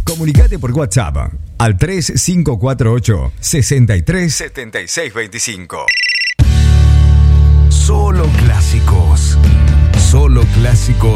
Comunicate por WhatsApp al 3548 63 76 25. Solo clásicos. Solo clásicos.